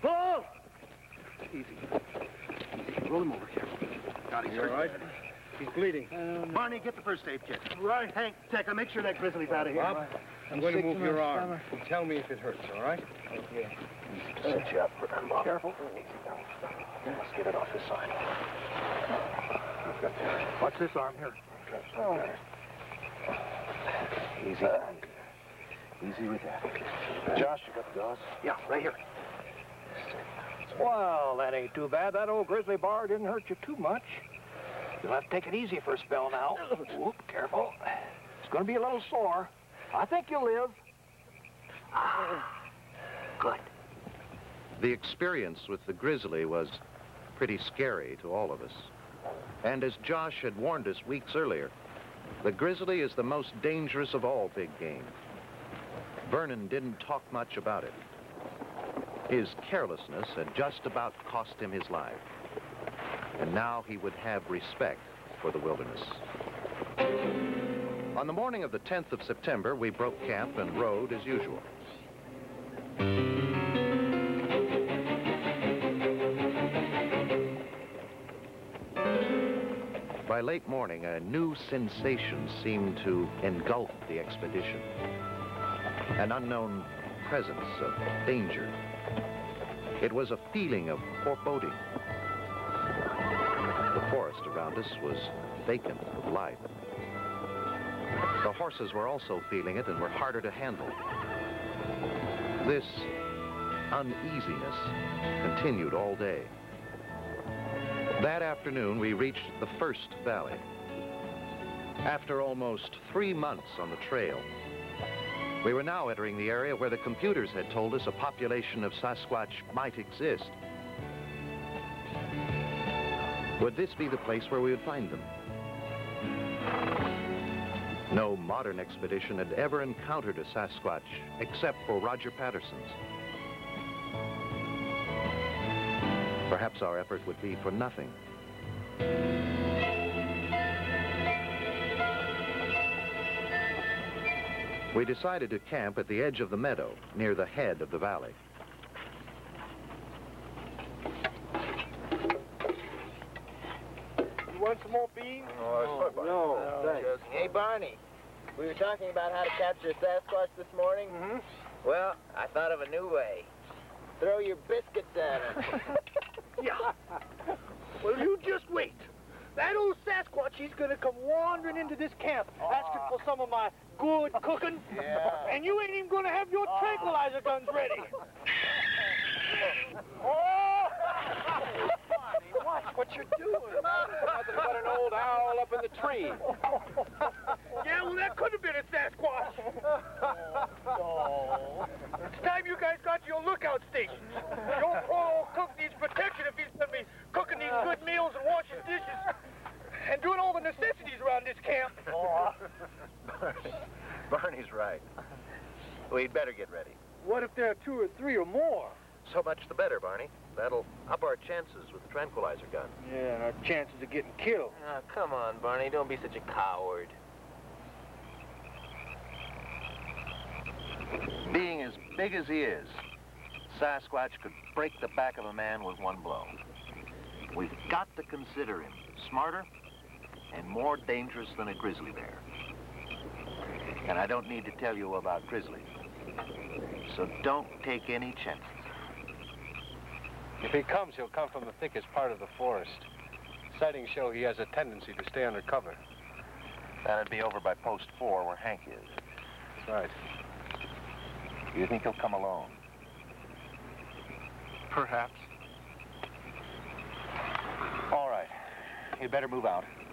Pull! Easy. Roll him over, careful. Got him. You all right? He's bleeding. Barney, get the first aid kit. Right. Hank, Tekka, make sure that grizzly's out of here. Bob, I'm going to move your arm. You tell me if it hurts, all right? Okay. Set you up for him, Bob. Careful. Let's get it off this side. Watch this arm here. Oh. Easy. Easy with that. Josh, you got the gauze? Yeah, right here. Well, that ain't too bad. That old grizzly bar didn't hurt you too much. You'll have to take it easy for a spell now. Whoop, careful. It's going to be a little sore. I think you'll live. Good. The experience with the grizzly was pretty scary to all of us. And as Josh had warned us weeks earlier, the grizzly is the most dangerous of all big game. Vernon didn't talk much about it. His carelessness had just about cost him his life. And now he would have respect for the wilderness. On the morning of the 10th of September, we broke camp and rode as usual. By late morning, a new sensation seemed to engulf the expedition. An unknown presence of danger. It was a feeling of foreboding. The forest around us was vacant of life. The horses were also feeling it and were harder to handle. This uneasiness continued all day. That afternoon, we reached the first valley. After almost 3 months on the trail, we were now entering the area where the computers had told us a population of Sasquatch might exist. Would this be the place where we would find them? No modern expedition had ever encountered a Sasquatch except for Roger Patterson's. Perhaps our effort would be for nothing. We decided to camp at the edge of the meadow, near the head of the valley. You want some more beans? No, thanks. Hey, Barney, we were talking about how to capture a Sasquatch this morning. Mm-hmm. Well, I thought of a new way. Throw your biscuits at him. Yeah. Well, you just wait. That old Sasquatch, he's gonna come wandering into this camp, asking for some of my good cooking. Yeah. And you ain't even gonna have your tranquilizer guns ready. Oh! Watch what you're doing. Nothing but an old owl up in the tree. Yeah, well, that could have been a Sasquatch. It's time you guys got your lookout stations. Your poor old cook needs protection if he's gonna be cooking these good meals and washing dishes and doing all the necessities around this camp. Barney's right. We'd better get ready. What if there are 2 or 3 or more? So much the better, Barney. That'll up our chances with the tranquilizer gun. Yeah, and our chances of getting killed. Oh, come on, Barney. Don't be such a coward. Being as big as he is, Sasquatch could break the back of a man with one blow. We've got to consider him smarter and more dangerous than a grizzly bear. And I don't need to tell you about grizzlies. So don't take any chances. If he comes, he'll come from the thickest part of the forest. Sightings show he has a tendency to stay under cover. That'd be over by post 4 where Hank is. That's right. Do you think he'll come alone? Perhaps. All right. You'd better move out.